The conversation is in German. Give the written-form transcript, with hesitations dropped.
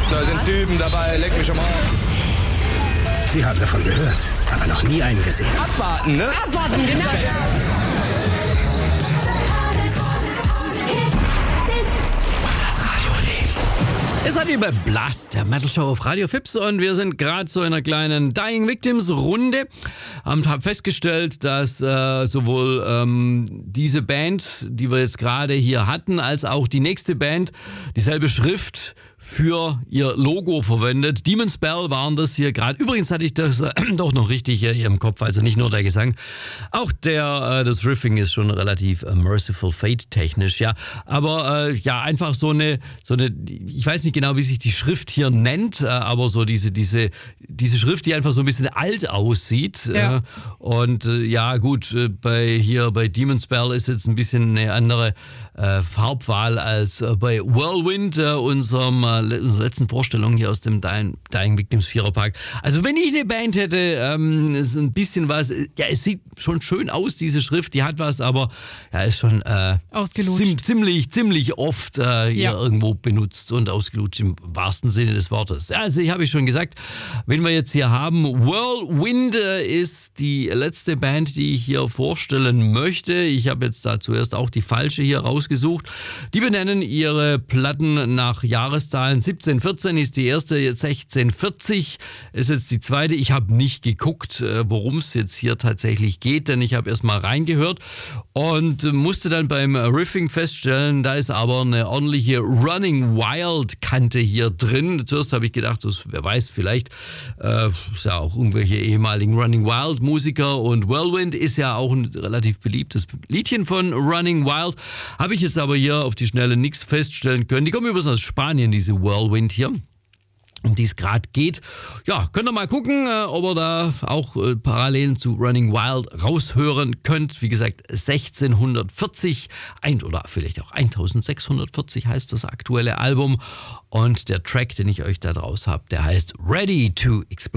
Da sind Typen dabei, leck mich am Arsch. Sie haben davon gehört, aber noch nie einen gesehen. Abwarten, ne? Abwarten, genau. Es hat über Blast, der Metal Show auf Radio Fips, und wir sind gerade so in einer kleinen Dying Victims Runde und haben festgestellt, dass sowohl diese Band, die wir jetzt gerade hier hatten, als auch die nächste Band dieselbe Schrift für ihr Logo verwendet. Demon Spell waren das hier gerade. Übrigens hatte ich das doch noch richtig hier im Kopf, also nicht nur der Gesang. Auch das Riffing ist schon relativ Merciful Fate technisch, ja. Aber ja, einfach so eine, ich weiß nicht genau, wie sich die Schrift hier nennt, aber so diese Schrift, die einfach so ein bisschen alt aussieht. Ja. Und ja, gut, bei Demon Spell ist jetzt ein bisschen eine andere Farbwahl als bei Whirlwind, unserer letzten Vorstellung hier aus dem Dying Victims Viererpack. Also wenn ich eine Band hätte, ist ein bisschen was, ja, es sieht schon schön aus, diese Schrift, die hat was, aber ja, ist schon ziemlich oft hier irgendwo benutzt und ausgelutscht im wahrsten Sinne des Wortes. Also ich habe schon gesagt, wen wir jetzt hier haben, Whirlwind ist die letzte Band, die ich hier vorstellen möchte. Ich habe jetzt da zuerst auch die falsche hier rausgesucht. Die benennen ihre Platten nach Jahreszahlen. 1714 ist die erste, jetzt 1640 ist jetzt die zweite. Ich habe nicht geguckt, worum es jetzt hier tatsächlich geht, denn ich habe erst mal reingehört und musste dann beim Riffing feststellen, da ist aber eine ordentliche Running Wild Kante hier drin. Zuerst habe ich gedacht, wer weiß, vielleicht ist ja auch irgendwelche ehemaligen Running Wild Musiker, und Whirlwind ist ja auch ein relativ beliebtes Liedchen von Running Wild. Habe ich jetzt aber hier auf die Schnelle nichts feststellen können. Die kommen übrigens aus Spanien, diese Whirlwind hier, um die es gerade geht. Ja, könnt ihr mal gucken, ob ihr da auch Parallelen zu Running Wild raushören könnt. Wie gesagt, 1640 oder vielleicht auch 1640 heißt das aktuelle Album. Und der Track, den ich euch da draus habe, der heißt Ready to Explode.